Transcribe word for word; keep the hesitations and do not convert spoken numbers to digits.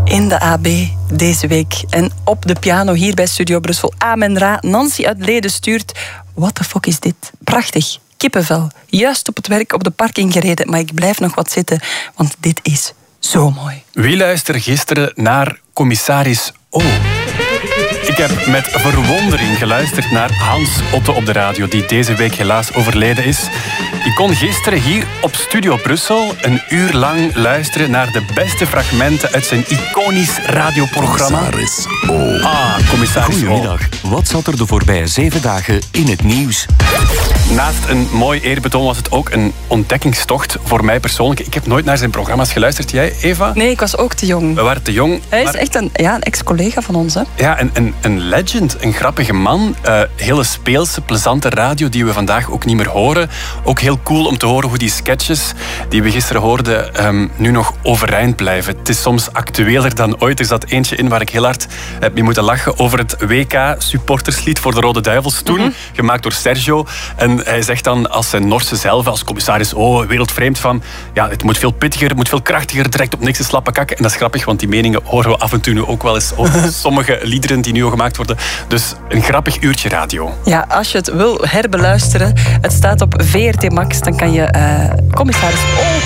In de A B deze week. En op de piano hier bij Studio Brussel. Amen Ra. Nancy uit Leden stuurt. What the fuck is dit? Prachtig. Kippenvel. Juist op het werk op de parking gereden. Maar ik blijf nog wat zitten. Want dit is zo mooi. Wie luisterde gisteren naar Commissaris O? Ik heb met verwondering geluisterd naar Hans Otte op de radio, die deze week helaas overleden is. Ik kon gisteren hier op Studio Brussel een uur lang luisteren naar de beste fragmenten uit zijn iconisch radioprogramma. Commissaris O. Ah, Commissaris O. Goedemiddag. Wat zat er de voorbije zeven dagen in het nieuws? Naast een mooi eerbetoon was het ook een ontdekkingstocht voor mij persoonlijk. Ik heb nooit naar zijn programma's geluisterd. Jij, Eva? Nee, ik was ook te jong. We waren te jong. Hij is maar... echt een, ja, een ex-collega van ons, hè? Ja, een, een, een legend, een grappige man. Uh, hele speelse, plezante radio die we vandaag ook niet meer horen. Ook heel cool om te horen hoe die sketches die we gisteren hoorden um, nu nog overeind blijven. Het is soms actueler dan ooit. Er zat eentje in waar ik heel hard heb mee moeten lachen over het W K-supporterslied voor de Rode Duivels toen, mm-hmm. gemaakt door Sergio. En hij zegt dan als zijn Norse zelf, als commissaris O, wereldvreemd van, ja, het moet veel pittiger, het moet veel krachtiger, direct op niks te slappe kakken. En dat is grappig, want die meningen horen we af en toe nu ook wel eens over sommige liederen die nu al gemaakt worden. Dus een grappig uurtje radio. Ja, als je het wil herbeluisteren, het staat op V R T Max, dan kan je uh, commissaris O